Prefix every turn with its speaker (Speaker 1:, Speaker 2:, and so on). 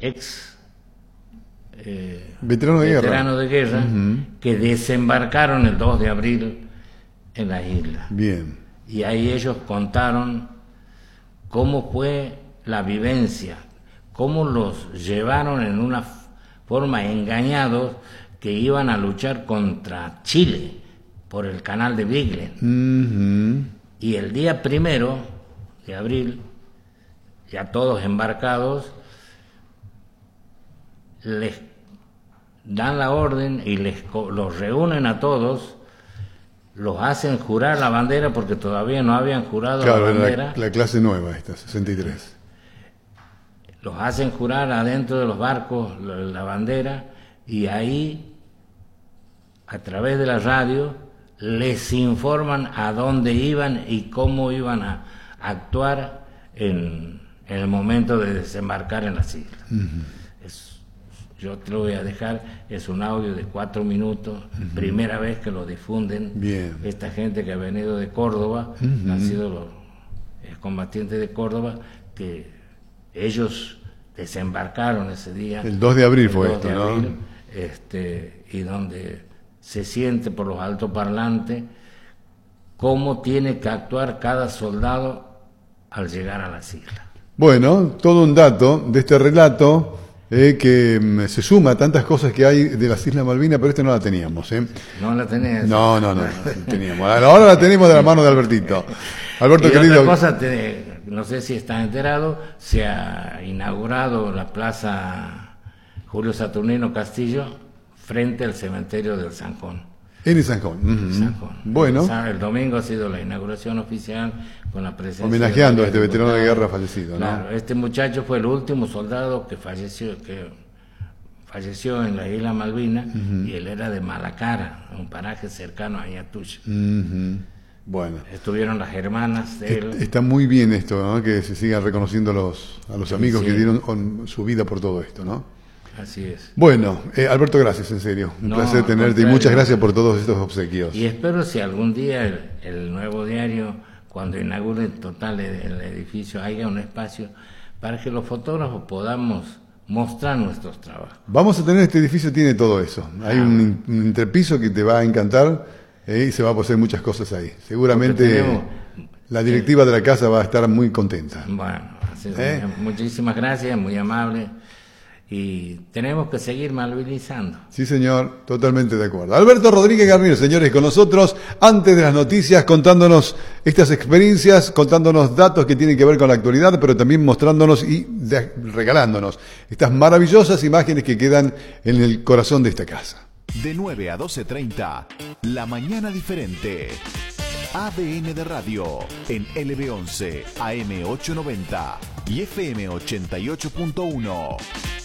Speaker 1: ex
Speaker 2: veterano de guerra,
Speaker 1: que desembarcaron el 2 de abril en la isla.
Speaker 2: Bien.
Speaker 1: Y ahí ellos contaron cómo fue la vivencia, cómo los llevaron en una forma engañados, que iban a luchar contra Chile por el canal de Beagle. Y el día 1 de abril, ya todos embarcados, les dan la orden y los reúnen a todos, los hacen jurar la bandera, porque todavía no habían jurado la bandera.
Speaker 2: La clase nueva esta, 63.
Speaker 1: Los hacen jurar adentro de los barcos la bandera, y ahí, a través de la radio, les informan a dónde iban y cómo iban a actuar en el momento de desembarcar en las islas. Yo te lo voy a dejar, es un audio de 4 minutos, primera vez que lo difunden.
Speaker 2: Bien.
Speaker 1: Esta gente que ha venido de Córdoba, han sido los combatientes de Córdoba, que ellos desembarcaron ese día.
Speaker 2: El 2 de abril fue esto, ¿no?
Speaker 1: Y donde se siente por los altoparlantes cómo tiene que actuar cada soldado al llegar a las islas.
Speaker 2: Bueno, todo un dato de este relato que se suma a tantas cosas que hay de las Islas Malvinas, pero no la teníamos.
Speaker 1: ¿No la tenés?
Speaker 2: No teníamos. Ahora la tenemos de la mano de Albertito. Alberto,
Speaker 1: y
Speaker 2: querido.
Speaker 1: Otra cosa, no sé si estás enterado, se ha inaugurado la Plaza Julio Saturnino Castillo frente al cementerio del Sanjón.
Speaker 2: En el Sanjón.
Speaker 1: Sanjón.
Speaker 2: Bueno.
Speaker 1: El domingo ha sido la inauguración oficial con la presencia.
Speaker 2: Homenajeando a este veterano de guerra fallecido,
Speaker 1: claro,
Speaker 2: ¿no?
Speaker 1: Este muchacho fue el último soldado que falleció en la isla Malvinas, y él era de Malacara, un paraje cercano a Ayatucha.
Speaker 2: Bueno.
Speaker 1: Estuvieron las hermanas de él.
Speaker 2: Está muy bien esto, ¿no? Que se sigan reconociendo a los amigos que dieron su vida por todo esto, ¿no?
Speaker 1: Así es.
Speaker 2: Bueno, Alberto, gracias, en serio. Un placer tenerte y muchas gracias por todos estos obsequios.
Speaker 1: Y espero si algún día el nuevo diario, cuando inaugure total el edificio, haya un espacio para que los fotógrafos podamos mostrar nuestros trabajos.
Speaker 2: Vamos a tener, este edificio tiene todo eso. Hay un entrepiso que te va a encantar y se va a poder hacer muchas cosas ahí. Seguramente la directiva de la casa va a estar muy contenta.
Speaker 1: Bueno, muchísimas gracias, muy amable. Y tenemos que seguir malvinizando.
Speaker 2: Sí, señor, totalmente de acuerdo. Alberto Rodríguez Garnier, señores, con nosotros, antes de las noticias, contándonos estas experiencias, contándonos datos que tienen que ver con la actualidad, pero también mostrándonos y regalándonos estas maravillosas imágenes que quedan en el corazón de esta casa.
Speaker 3: De 9 a 12:30, La Mañana Diferente. ADN de Radio, en LB11, AM 890 y FM 88.1.